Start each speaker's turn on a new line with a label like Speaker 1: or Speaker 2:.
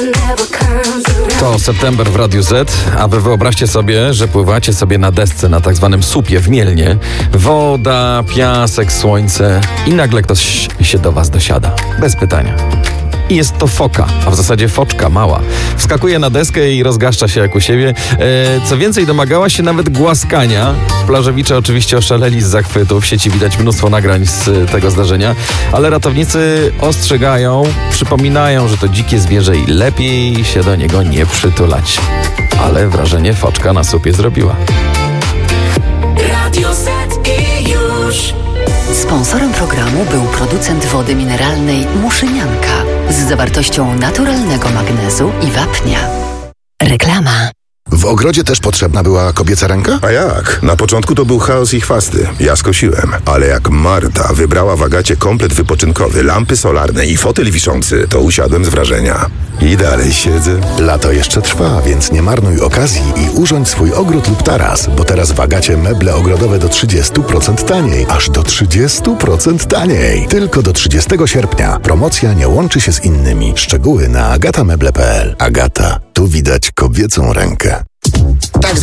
Speaker 1: To September w Radiu Z, a wy wyobraźcie sobie, że pływacie sobie na desce na tak zwanym słupie w Mielnie. Woda, piasek, słońce i nagle ktoś się do was dosiada. Bez pytania. I jest to foka, a w zasadzie foczka mała. Wskakuje na deskę i rozgaszcza się jak u siebie. Co więcej, domagała się nawet głaskania. Plażowicze oczywiście oszaleli z zachwytu. W sieci widać mnóstwo nagrań z tego zdarzenia. Ale ratownicy ostrzegają, przypominają, że to dzikie zwierzę i lepiej się do niego nie przytulać. Ale wrażenie foczka na słupie zrobiła.
Speaker 2: Radio Z i już.
Speaker 3: Sponsorem programu był producent wody mineralnej Muszynianka z zawartością naturalnego magnezu i wapnia. Reklama.
Speaker 4: W ogrodzie też potrzebna była kobieca ręka?
Speaker 5: A jak? Na początku to był chaos i chwasty. Ja skosiłem. Ale jak Marta wybrała w Agacie komplet wypoczynkowy, lampy solarne i fotel wiszący, to usiadłem z wrażenia. I dalej siedzę.
Speaker 4: Lato jeszcze trwa, więc nie marnuj okazji i urządź swój ogród lub taras, bo teraz w Agacie meble ogrodowe do 30% taniej. Aż do 30% taniej. Tylko do 30 sierpnia. Promocja nie łączy się z innymi. Szczegóły na agatameble.pl. Agata. Tu widać kobiecą rękę.
Speaker 6: Tak